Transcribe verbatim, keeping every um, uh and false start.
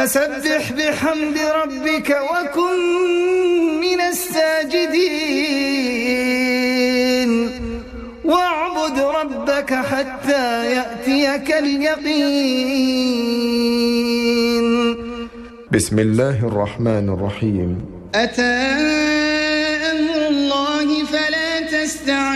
فسبح بحمد ربك وكن من الساجدين واعبد ربك حتى يأتيك اليقين. بسم الله الرحمن الرحيم. أتى أمر الله فلا تستعجلوه